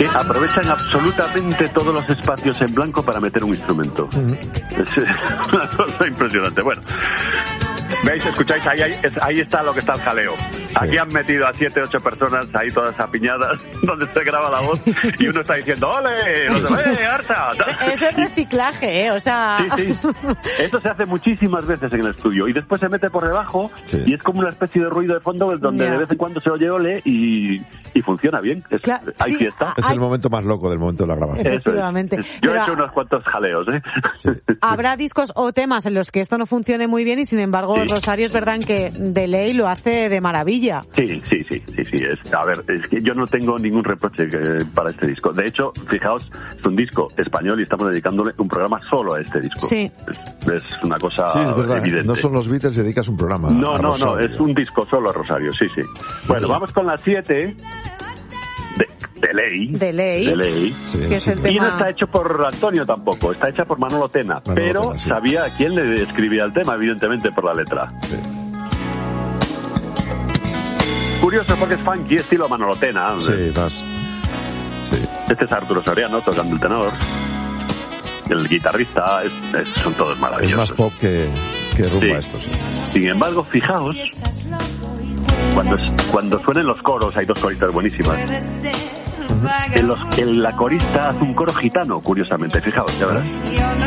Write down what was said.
que aprovechan absolutamente todos los espacios en blanco para meter un instrumento. Es una cosa impresionante. Bueno, ¿veis? ¿Escucháis? Ahí está lo que está el jaleo. Aquí han metido a 7, 8 personas ahí todas apiñadas donde se graba la voz y uno está diciendo ¡ole! ¡Harta! Eso es reciclaje, o sea... Sí. Eso se hace muchísimas veces en el estudio y después se mete por debajo y es como una especie de ruido de fondo donde de vez en cuando se oye ole y funciona bien. Hay fiesta. Es el momento más loco del momento de la grabación. Efectivamente. Yo he hecho unos cuantos jaleos, Sí. Habrá discos o temas en los que esto no funcione muy bien y sin embargo Rosario es verdad que de ley lo hace de maravilla. Sí. Es que yo no tengo ningún reproche para este disco. De hecho, fijaos, es un disco español y estamos dedicándole un programa solo a este disco. Sí. Es una cosa es verdad, evidente. No son los Beatles, dedicas un programa. No, es un disco solo a Rosario, sí. Bueno, vamos con la 7. De ley. Que es el tema... Y no está hecho por Antonio tampoco, está hecha por Manolo Tena. Pero sabía a quién le escribía el tema, evidentemente, por la letra. Sí. Curioso porque es funky, estilo Manolo Tena. Sí. Este es Arturo Soriano tocando el tenor. El guitarrista, son todos maravillosos. Es más pop que rumba esto. Sin embargo, fijaos, cuando suenen los coros, hay 2 coristas buenísimas. La corista hace un coro gitano, curiosamente, fijaos, ya verás.